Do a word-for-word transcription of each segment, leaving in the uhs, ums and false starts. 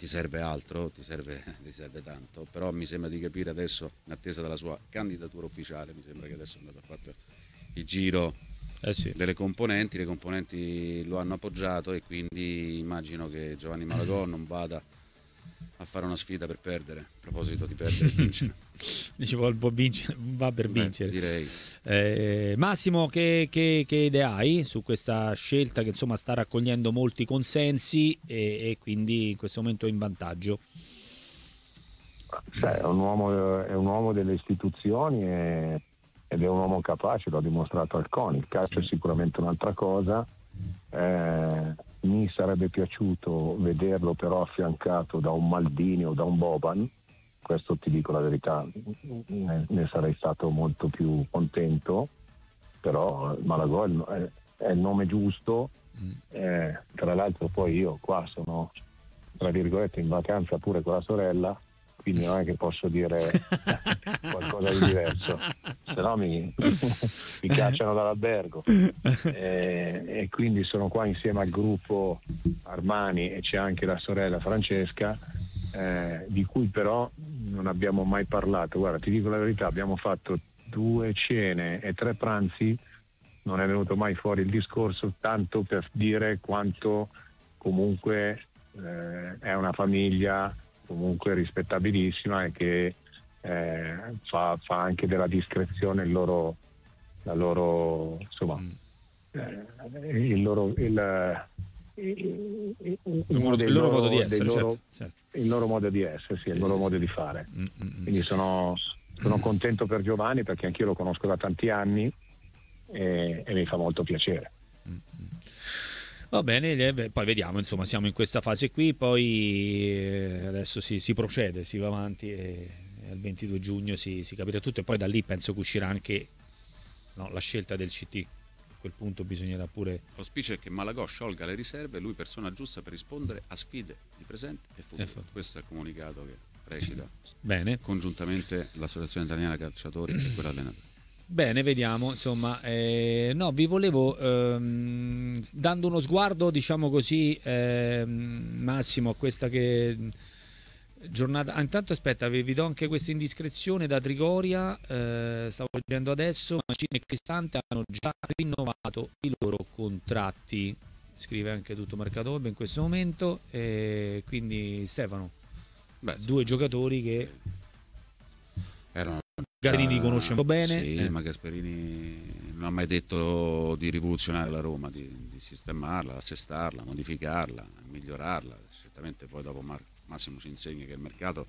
ti serve altro, ti serve, ti serve tanto, però mi sembra di capire adesso, in attesa della sua candidatura ufficiale, mi sembra che adesso è andato a fare il giro eh sì. delle componenti, le componenti lo hanno appoggiato e quindi immagino che Giovanni Malagò non vada a fare una sfida per perdere, a proposito di perdere e vincere. Dicevo, può vincere, va per Beh, vincere. direi. Eh, Massimo, che, che, che idee hai su questa scelta che insomma sta raccogliendo molti consensi e, e quindi in questo momento è in vantaggio? Cioè, è un uomo, è un uomo delle istituzioni e, ed è un uomo capace, l'ha dimostrato al CONI. Il calcio è sicuramente un'altra cosa. Eh, mi sarebbe piaciuto vederlo però affiancato da un Maldini o da un Boban, questo ti dico la verità, ne, ne sarei stato molto più contento, però Malagò è, è il nome giusto. Eh, tra l'altro poi io qua sono tra virgolette in vacanza pure con la sorella, quindi non è che posso dire qualcosa di diverso, se no mi, mi cacciano dall'albergo. E, e quindi sono qua insieme al gruppo Armani e c'è anche la sorella Francesca, eh, di cui però non abbiamo mai parlato. Guarda, ti dico la verità, abbiamo fatto due cene e tre pranzi, non è venuto mai fuori il discorso, tanto per dire quanto comunque eh, è una famiglia comunque rispettabilissima e che eh, fa, fa anche della discrezione il loro, la loro insomma mm. eh, il loro il, il, il, il, loro, il loro modo di essere, loro, certo, certo. il loro modo di essere, sì, il loro modo di fare. Mm-hmm. Quindi sono, sono contento per Giovanni perché anch'io lo conosco da tanti anni e, e mi fa molto piacere. Mm-hmm. Va bene, poi vediamo, insomma, siamo in questa fase qui, poi adesso si, si procede, si va avanti e, e al ventidue giugno si, si capirà tutto e poi da lì penso che uscirà anche no, la scelta del C T. A quel punto bisognerà pure... L'auspicio è che Malagò sciolga le riserve, lui persona giusta per rispondere a sfide di presente e futuro. E questo è il comunicato che recita bene. Congiuntamente l'Associazione Italiana Calciatori e quella allenatori. Bene, vediamo, insomma, eh, no, vi volevo, ehm, dando uno sguardo, diciamo così, ehm, Massimo, a questa che giornata, ah, intanto aspetta, vi, vi do anche questa indiscrezione da Trigoria, eh, stavo leggendo adesso, Mancini e Cristante hanno già rinnovato i loro contratti, scrive anche tutto Mercato Web in questo momento, e quindi Stefano, beh, due giocatori che... erano Gasperini conosce molto bene. Sì, eh. ma Gasperini non ha mai detto di rivoluzionare la Roma, di, di sistemarla, assestarla, modificarla, migliorarla. Certamente poi dopo Mar- Massimo ci insegna che il mercato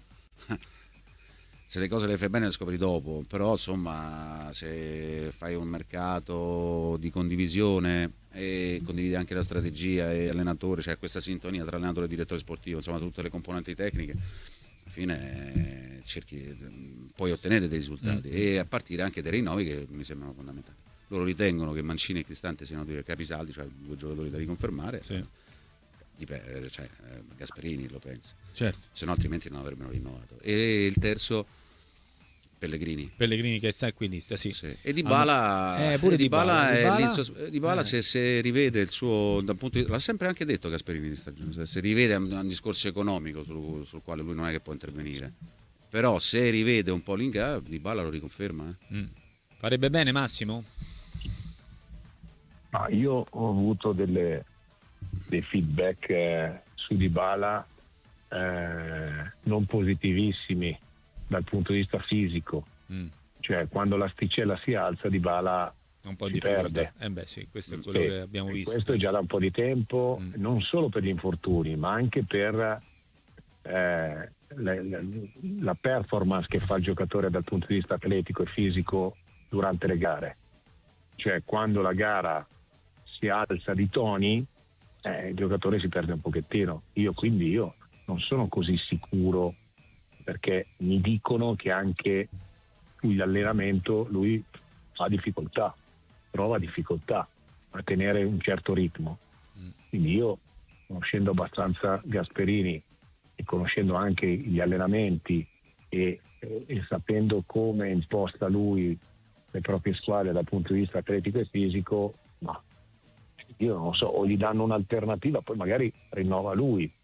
se le cose le fai bene le scopri dopo, però insomma se fai un mercato di condivisione e condividi anche la strategia e allenatore, c'è cioè questa sintonia tra allenatore e direttore sportivo, insomma tutte le componenti tecniche, alla fine cerchi puoi ottenere dei risultati mm. e a partire anche dai rinnovi che mi sembrano fondamentali. Loro ritengono che Mancini e Cristante siano due capisaldi, cioè due giocatori da riconfermare, sì. Dipende, cioè, Gasperini lo pensa, certo. Se no altrimenti non avrebbero rinnovato. E il terzo Pellegrini Pellegrini che sta qui in lista, sì. sì. E Dybala, ah, eh, pure e Dybala, Dybala, Dybala, Dybala eh. se, se rivede il suo dal punto di, l'ha sempre anche detto Gasperini di stagione, se rivede un, un discorso economico sul, sul quale lui non è che può intervenire, però se rivede un po' l'ingaggio Dybala lo riconferma eh. mm. Farebbe bene Massimo? Ah, io ho avuto delle, dei feedback eh, su Dybala eh, non positivissimi dal punto di vista fisico, mm. cioè quando l'asticella si alza Dybala un po' si di perde. Eh beh sì, questo è quello sì. che abbiamo visto. Questo è già da un po' di tempo, mm. non solo per gli infortuni, ma anche per eh, la, la, la performance che fa il giocatore dal punto di vista atletico e fisico durante le gare. Cioè quando la gara si alza di toni, eh, il giocatore si perde un pochettino. Io quindi io non sono così sicuro, perché mi dicono che anche l'allenamento lui fa difficoltà, trova difficoltà a tenere un certo ritmo. Quindi io, conoscendo abbastanza Gasperini e conoscendo anche gli allenamenti e, e, e sapendo come imposta lui le proprie squadre dal punto di vista atletico e fisico, ma io non so, o gli danno un'alternativa, poi magari rinnova lui,